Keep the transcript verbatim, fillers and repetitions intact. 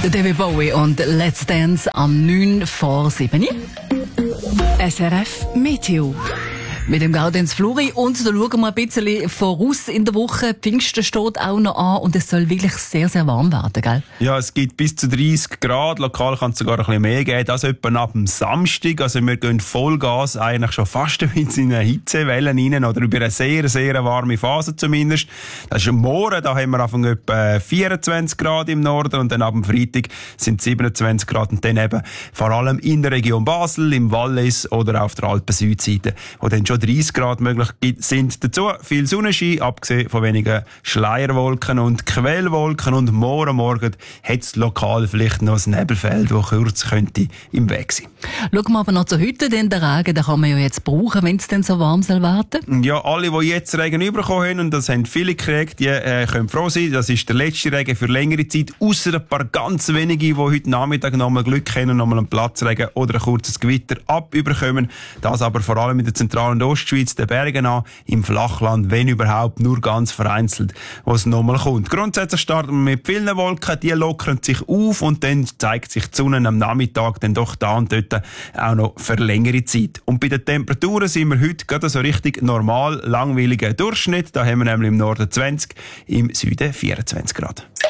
Der David Bowie und Let's Dance am neun vor sieben. S R F Meteo. Mit dem Gaudenz Fluri und da schauen wir ein bisschen voraus in der Woche. Pfingsten steht auch noch an und es soll wirklich sehr, sehr warm werden, gell? Ja, es gibt bis zu dreißig Grad. Lokal kann es sogar ein bisschen mehr geben. Das etwa ab dem Samstag. Also wir gehen Vollgas eigentlich schon fast in eine Hitzewelle rein oder über eine sehr, sehr warme Phase zumindest. Das ist am Morgen, da haben wir Anfang etwa vierundzwanzig Grad im Norden und dann ab dem Freitag sind es siebenundzwanzig Grad und dann eben vor allem in der Region Basel, im Wallis oder auf der Alpen-Südseite, wo dann schon dreißig Grad möglich sind. Dazu viel Sonnenschein, abgesehen von wenigen Schleierwolken und Quellwolken. Und morgen Morgen hat es lokal vielleicht noch ein Nebelfeld, das kurz könnte im Weg sein. Schauen wir aber noch zu heute, denn den Regen, den kann man ja jetzt brauchen, wenn es denn so warm soll werden. Ja, alle, die jetzt Regen bekommen haben, und das haben viele gekriegt, die äh, können froh sein. Das ist der letzte Regen für längere Zeit, ausser ein paar ganz wenige, die heute Nachmittag noch mal Glück haben und noch mal einen Platzregen oder ein kurzes Gewitter abüberkommen. Das aber vor allem in der zentralen Ostschweiz, den Bergen an, im Flachland, wenn überhaupt, nur ganz vereinzelt, wo es nochmal kommt. Grundsätzlich starten wir mit vielen Wolken, die lockern sich auf und dann zeigt sich die Sonne am Nachmittag dann doch da und dort auch noch für längere Zeit. Und bei den Temperaturen sind wir heute gerade so richtig normal, langweiliger Durchschnitt. Da haben wir nämlich im Norden zwanzig, im Süden vierundzwanzig Grad.